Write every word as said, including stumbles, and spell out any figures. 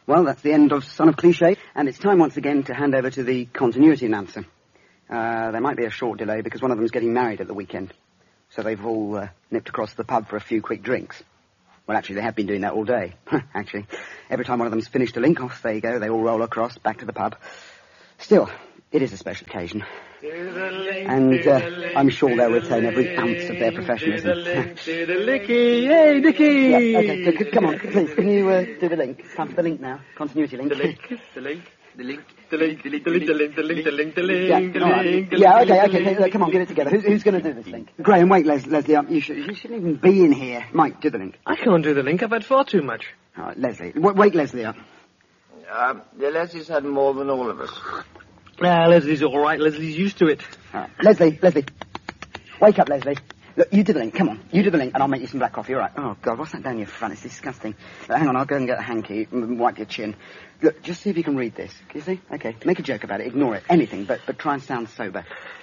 Well, that's the end of Son of Cliché, and it's time once again to hand over to the continuity announcer. Uh, there might be a short delay because one of them's getting married at the weekend. So they've all uh, nipped across the pub for a few quick drinks. Well, actually, they have been doing that all day. Actually, every time one of them's finished a link, off they go. They all roll across, back to the pub. Still, it is a special occasion. And uh, I'm sure they'll retain every ounce of their professionalism. Hey, Nicky! Yeah, okay, c- c- come on, please, can you uh, do the link? It's time for the link now. Continuity link. The link, the link, the link, the link, the link, the link, the link, the link, the link, the link, yeah, all right. Yeah, okay, okay, okay, come on, get it together. Who's, who's going to do this link? Graham, wait, Les- Leslie up. You, should, you shouldn't even be in here. Mike, do the link. I can't do the link. I've had far too much. All right, Leslie. W- wake Leslie up. Um, the Leslie's had more than all of us. Ah, Leslie's all right. Leslie's used to it. All right. Leslie, Leslie. Wake up, Leslie. Look, you do the link. Come on. You do the link, and I'll make you some black coffee, all right? Oh, God, what's that down your front? It's disgusting. Uh, hang on, I'll go and get a hanky and wipe your chin. Look, just see if you can read this. Can you see? Okay. Make a joke about it. Ignore it. Anything, but, but try and sound sober.